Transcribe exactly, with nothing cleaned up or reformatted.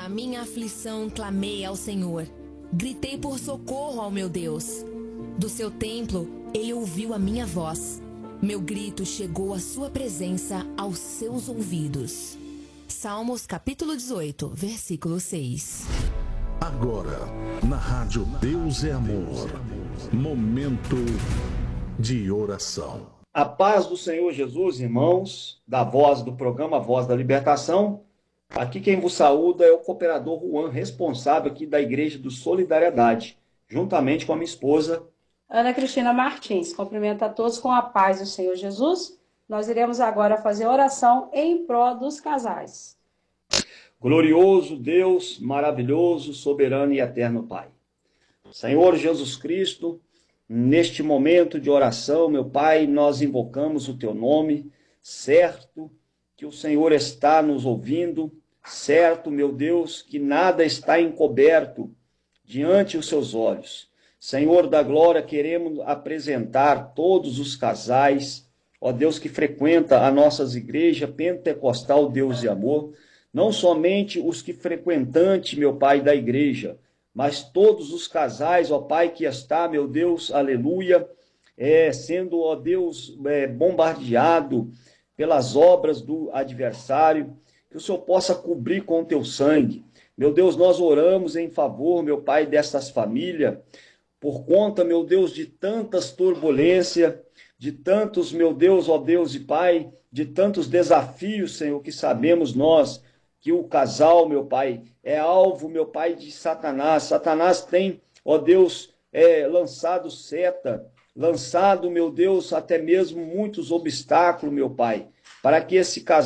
Na minha aflição clamei ao Senhor, gritei por socorro ao meu Deus. Do seu templo ele ouviu a minha voz, meu grito chegou à sua presença aos seus ouvidos. Salmos capítulo dezoito, versículo seis. Agora, na rádio Deus é Amor, momento de oração. A paz do Senhor Jesus, irmãos, da voz do programa Voz da Libertação. Aqui quem vos saúda é o cooperador Juan, responsável aqui da Igreja do Solidariedade, juntamente com a minha esposa Ana Cristina Martins. Cumprimento a todos com a paz do Senhor Jesus. Nós iremos agora fazer oração em prol dos casais. Glorioso Deus, maravilhoso, soberano e eterno Pai. Senhor Jesus Cristo, neste momento de oração, meu Pai, nós invocamos o Teu nome, certo que o Senhor está nos ouvindo, certo, meu Deus, que nada está encoberto diante dos Seus olhos. Senhor da glória, queremos apresentar todos os casais, ó Deus, que frequenta a nossas igrejas pentecostal Deus e Amor, não somente os que frequentantes, meu Pai, da igreja, mas todos os casais, ó Pai, que está, meu Deus, aleluia, é, sendo, ó Deus, é, bombardeado pelas obras do adversário, que o Senhor possa cobrir com o Teu sangue. Meu Deus, nós oramos em favor, meu Pai, dessas famílias, por conta, meu Deus, de tantas turbulências, de tantos, meu Deus, ó Deus e Pai, de tantos desafios, Senhor, que sabemos nós que o casal, meu Pai, é alvo, meu Pai, de Satanás. Satanás tem, ó Deus, é, lançado seta, lançado, meu Deus, até mesmo muitos obstáculos, meu Pai, para que esse casal